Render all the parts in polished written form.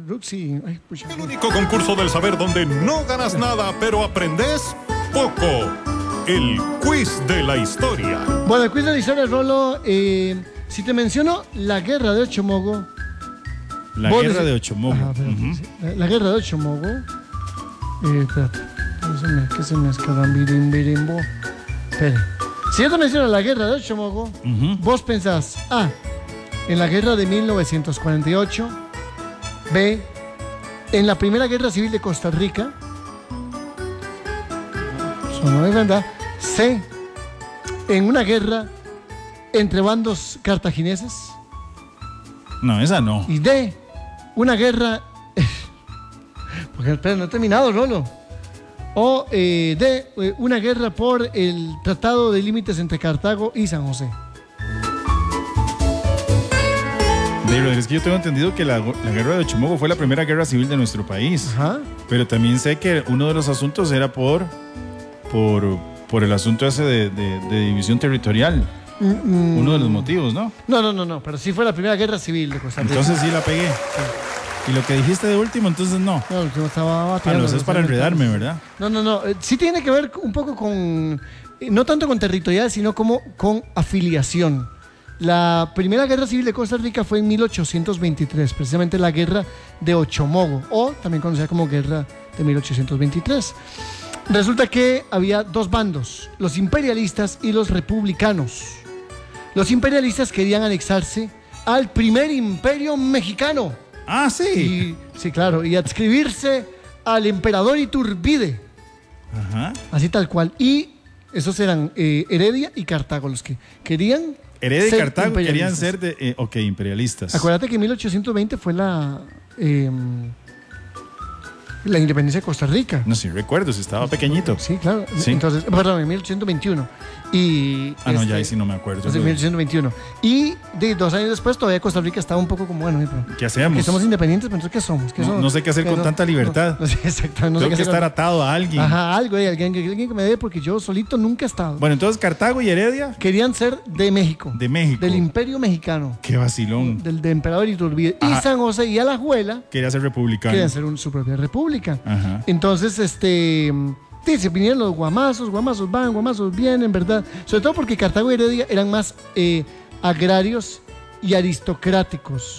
Sí. Ay, pucha. El único concurso del saber donde no ganas nada, pero aprendes poco. El quiz de la historia. Bueno, el quiz de la historia, Rolo. Si te menciono la guerra de Ochomogo. La guerra de Ochomogo. Ajá, sí. La guerra de Ochomogo. Espérate. ¿Qué se me escapan? Birimbo. Espera. Si yo te menciono la guerra de Ochomogo, vos pensás A, en la guerra de 1948, B, en la primera guerra civil de Costa Rica, eso no es verdad, C, en una guerra entre bandos cartagineses, No, esa no. y D, una guerra, porque espera, no he terminado, Rolo. O D, una guerra por el Tratado de Límites entre Cartago y San José. Es que yo tengo entendido que la guerra de Ochomogo fue la primera guerra civil de nuestro país. Ajá. Pero también sé que uno de los asuntos era por el asunto ese de división territorial. Uno de los motivos, ¿no? No, pero sí fue la primera guerra civil de Costa Rica. Entonces sí la pegué. Y lo que dijiste de último, entonces no. No, el último estaba bateando. Eso es para enredarme, ¿verdad? No. Sí tiene que ver un poco con, no tanto con territorial, sino como con afiliación. La primera guerra civil de Costa Rica fue en 1823, precisamente la guerra de Ochomogo, o también conocida como guerra de 1823. Resulta que había dos bandos, los imperialistas y los republicanos. Los imperialistas querían anexarse al primer imperio mexicano. Ah, sí. Sí, claro, y adscribirse al emperador Iturbide. Ajá. Así tal cual. Y esos eran Heredia y Cartago los que querían. Heredia y Cartago querían ser imperialistas. Acuérdate que en 1820 fue la independencia de Costa Rica. No, sí recuerdo, si estaba pequeñito. Sí, claro. Sí. Entonces, perdón, en 1821. Y no, ya ahí sí no me acuerdo. Entonces, en 1821. Y 2 años después todavía Costa Rica estaba un poco como, bueno, pero ¿qué hacemos? Que somos independientes, pero ¿qué somos? No sé qué hacer con tanta libertad. No sé, exactamente. Tengo que estar atado a alguien. Ajá, alguien que me dé, porque yo solito nunca he estado. Bueno, entonces Cartago y Heredia querían ser de México. De México. Del Imperio Mexicano. Qué vacilón. Del emperador Iturbide. Y San José y Alajuela quería ser republicano. Querían ser su propia república. Ajá. Entonces, se vinieron los guamazos van, guamazos vienen, ¿verdad? Sobre todo porque Cartago y Heredia eran más agrarios y aristocráticos.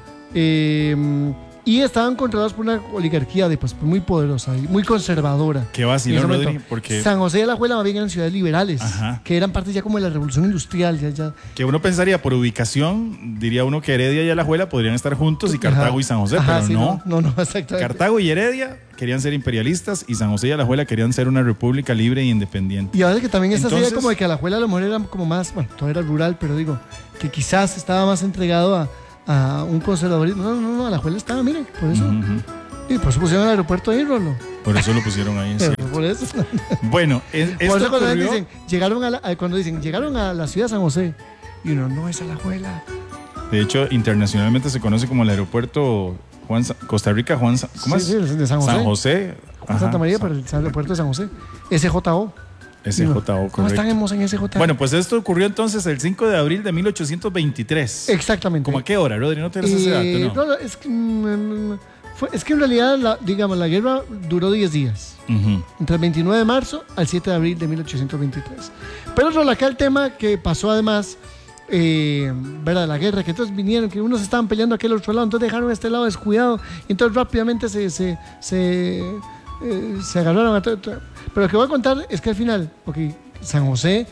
Y estaban controlados por una oligarquía muy poderosa y muy conservadora. Qué vacilón, Rodri, porque San José y Alajuela más bien eran ciudades liberales, que eran parte ya como de la revolución industrial. Ya. Que uno pensaría, por ubicación, diría uno que Heredia y Alajuela podrían estar juntos y Cartago y San José, pero sí, no. No, exactamente. Cartago y Heredia querían ser imperialistas y San José y Alajuela querían ser una república libre e independiente. Y ahora que también esta idea como de que Alajuela a lo mejor era como más, bueno, todo era rural, pero digo, que quizás estaba más entregado a un conservadorismo. No, Alajuela estaba, miren, por eso. Y por eso pusieron el aeropuerto ahí, Rolo. Por eso lo pusieron ahí, ¿cierto? Por eso. Bueno, por eso cuando dicen, llegaron a la ciudad de San José, y uno, no es Alajuela. De hecho, internacionalmente se conoce como el aeropuerto Costa Rica, ¿cómo es? Sí, de San José. San José. Santa María, pero el aeropuerto de San José. SJO. SJO, correcto. ¿Cómo estamos en SJO? Bueno, pues esto ocurrió entonces el 5 de abril de 1823. Exactamente. ¿Cómo a qué hora, Rodri? ¿No te das ese dato, no? Es que en realidad, la guerra duró 10 días. Entre el 29 de marzo al 7 de abril de 1823. Pero acá el tema que pasó además, ¿verdad? La guerra, que entonces vinieron, que unos estaban peleando aquel otro lado, entonces dejaron este lado descuidado, y entonces rápidamente se agarraron a todo. Pero lo que voy a contar es que al final, San José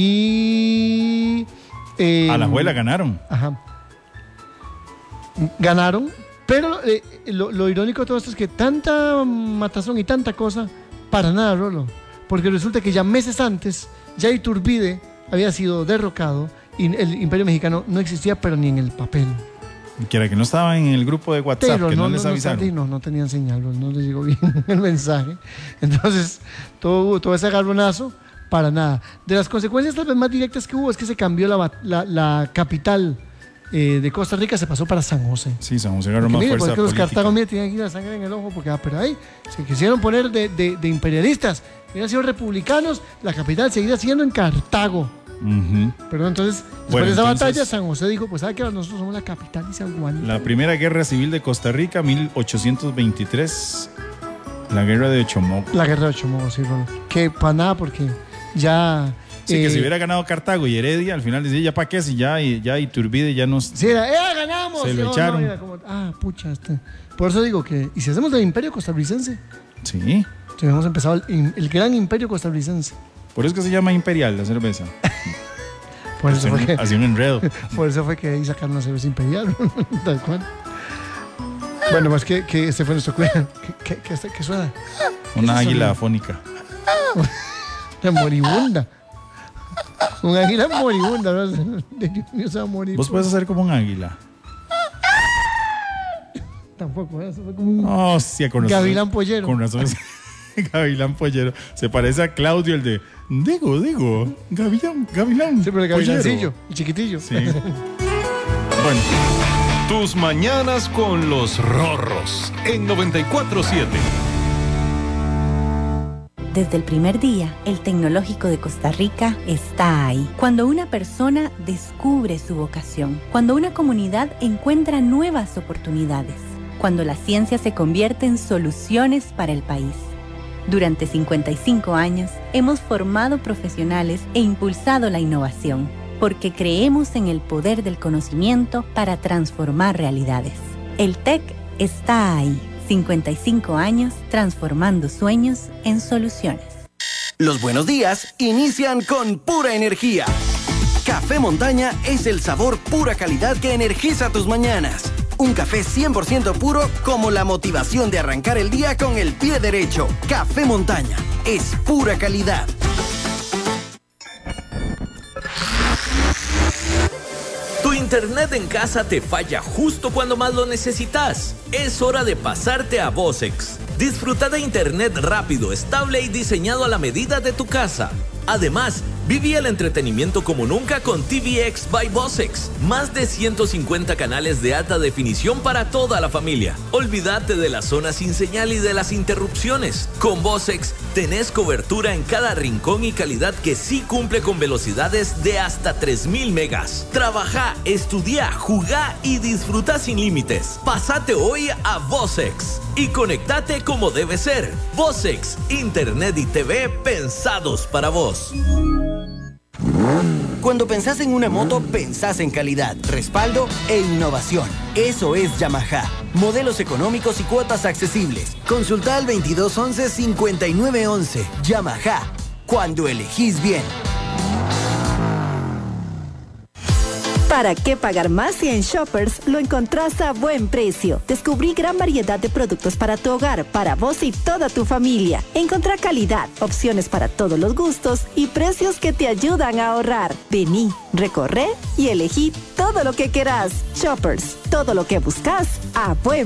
y Alajuela ganaron. Ajá. Ganaron, pero lo irónico de todo esto es que tanta matazón y tanta cosa, para nada, Rolo. Porque resulta que ya meses antes, ya Iturbide había sido derrocado y el Imperio Mexicano no existía, pero ni en el papel. Que era que no estaban en el grupo de WhatsApp, pero que no les avisaron. No tenían señal, no les llegó bien el mensaje. Entonces, todo ese agarronazo, para nada. De las consecuencias tal vez más directas que hubo es que se cambió la capital de Costa Rica, se pasó para San José. Sí, San José agarró más fuerza porque los política. Cartago tenían que ir a sangre en el ojo, porque pero ahí se quisieron poner de imperialistas, hubieran sido republicanos, la capital seguiría siendo en Cartago. Perdón, entonces, después de esa batalla, San José dijo, pues ¿sabe qué? Nosotros somos la capital y se aguanta. La primera guerra civil de Costa Rica, 1823, la guerra de Ochomoco. La guerra de Ochomoco, sí, Ronald. Que para nada, porque ya... Sí, que si hubiera ganado Cartago y Heredia, al final decía, ¿ya para qué? Si ya Iturbide ya nos... Sí, ganamos. Se lo echaron. No, como, pucha. Por eso digo que, ¿y si hacemos del imperio costarricense? Sí. Si hemos empezado el gran imperio costarricense. Por eso que se llama imperial la cerveza. Por eso fue que... Hacía un enredo. Por eso fue que ahí sacaron la cerveza imperial. Tal cual. Bueno, más que este fue nuestro cuento. ¿Qué suena? Una águila afónica. Moribunda. Un águila moribunda, ¿no? Dios va a morir. ¿Vos puedes hacer como un águila? Tampoco, eso fue como un con razón. gavilán pollero. Con razón. Gavilán pollero. Se parece a Claudio, el de digo, gavilán. Sí, pero el gavilancillo, el chiquitillo. Sí. Bueno. Tus mañanas con los Rorros en 94.7. Desde el primer día, el Tecnológico de Costa Rica está ahí. Cuando una persona descubre su vocación, cuando una comunidad encuentra nuevas oportunidades, cuando la ciencia se convierte en soluciones para el país. Durante 55 años, hemos formado profesionales e impulsado la innovación, porque creemos en el poder del conocimiento para transformar realidades. El TEC está ahí. 55 años transformando sueños en soluciones. Los buenos días inician con pura energía. Café Montaña es el sabor pura calidad que energiza tus mañanas. Un café 100% puro como la motivación de arrancar el día con el pie derecho. Café Montaña es pura calidad. Tu internet en casa te falla justo cuando más lo necesitas. Es hora de pasarte a Vosex. Disfruta de internet rápido, estable y diseñado a la medida de tu casa. Además, viví el entretenimiento como nunca con TVX by Vosex. Más de 150 canales de alta definición para toda la familia. Olvídate de las zonas sin señal y de las interrupciones. Con Vosex tenés cobertura en cada rincón y calidad que sí cumple con velocidades de hasta 3000 megas. Trabaja, estudia, jugá y disfruta sin límites. Pásate hoy a Vosex y conectate como debe ser. Vosex, internet y TV pensados para vos. Cuando pensás en una moto, pensás en calidad, respaldo e innovación. Eso es Yamaha. Modelos económicos y cuotas accesibles. Consulta al 2211-5911. Yamaha. Cuando elegís bien. ¿Para qué pagar más si en Shoppers lo encontrás a buen precio? Descubrí gran variedad de productos para tu hogar, para vos y toda tu familia. Encontrá calidad, opciones para todos los gustos y precios que te ayudan a ahorrar. Vení, recorre y elegí todo lo que querás. Shoppers, todo lo que buscas a buen